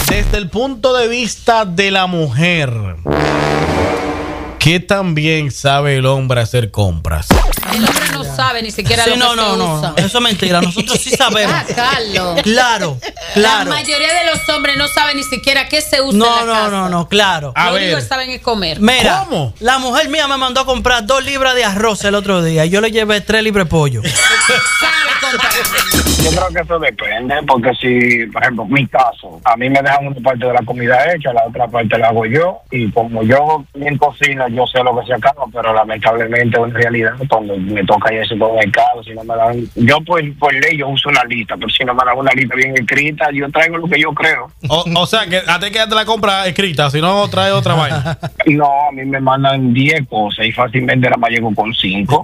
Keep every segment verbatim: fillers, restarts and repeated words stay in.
Desde el punto de vista de la mujer, ¿qué tan bien sabe el hombre hacer compras? El hombre no sabe ni siquiera sí, lo no, que no, se no, usa. no, eso es mentira. Nosotros sí sabemos. Ah, Carlos. Claro, claro. La mayoría de los hombres no saben ni siquiera qué se usa No, en la no, casa. no, no, claro. A Lo ver. único que saben es comer. Mira, ¿Cómo? la mujer mía me mandó a comprar dos libras de arroz el otro día y yo le llevé tres libras de pollo. Sabe comprar. Yo creo que eso depende, porque si, por ejemplo, mi caso, a mí me dejan una parte de la comida hecha, la otra parte la hago yo, y como yo en cocina, yo sé lo que se acaba, pero lamentablemente en realidad, cuando me toca ir al supermercado, si no me dan, yo por, por ley yo uso una lista, pero si no me dan una lista bien escrita, yo traigo lo que yo creo. O, o sea, que a ti quédate la compra escrita, si no trae otra vaina. No, a mí me mandan diez cosas y fácilmente la más llego con cinco.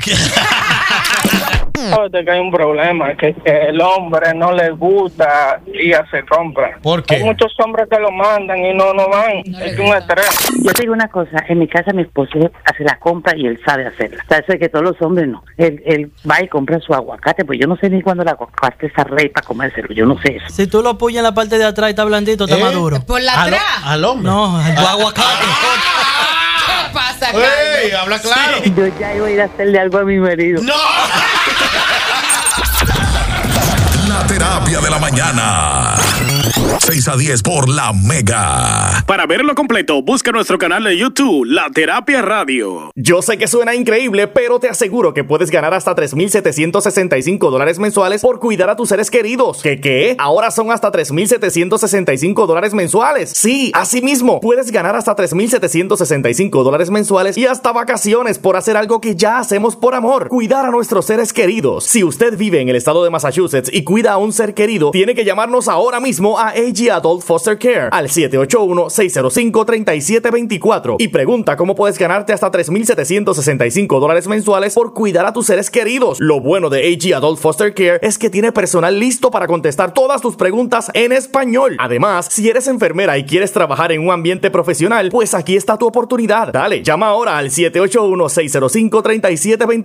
Sabes que hay un problema, que, que el hombre no le gusta ir a hacer compras. ¿Por qué? Hay muchos hombres que lo mandan y no, no van. No le es un gusta. estrés. Yo te digo una cosa, en mi casa mi esposo hace la compra y él sabe hacerla. O sea, eso es que todos los hombres no. Él, él va y compra su aguacate, pues yo no sé ni cuándo el aguacate está rey para comérselo, yo no sé eso. Si tú lo puñas en la parte de atrás y está blandito, está ¿Eh? maduro. Por la Al, atrás. al hombre. No, el aguacate. ¿Qué pasa, Carlos? ¡Ey! Habla claro. Yo ya iba a ir a hacerle algo a mi marido. ¡No! La terapia de la mañana. seis a diez por La Mega. Para verlo completo, busca nuestro canal de YouTube, La Terapia Radio. Yo sé que suena increíble, pero te aseguro que puedes ganar hasta tres mil setecientos sesenta y cinco dólares mensuales por cuidar a tus seres queridos. ¿Qué qué? Ahora son hasta tres mil setecientos sesenta y cinco dólares mensuales. Sí, así mismo, puedes ganar hasta tres mil setecientos sesenta y cinco dólares mensuales y hasta vacaciones por hacer algo que ya hacemos por amor: cuidar a nuestros seres queridos. Si usted vive en el estado de Massachusetts y cuida a un ser querido, tiene que llamarnos ahora mismo a A G Adult Foster Care al siete ocho uno, seis cero cinco, tres siete dos cuatro y pregunta cómo puedes ganarte hasta tres mil setecientos sesenta y cinco dólares mensuales por cuidar a tus seres queridos. Lo bueno de A G Adult Foster Care es que tiene personal listo para contestar todas tus preguntas en español. Además, si eres enfermera y quieres trabajar en un ambiente profesional, pues aquí está tu oportunidad. Dale, llama ahora al siete ocho uno, seis cero cinco, tres siete dos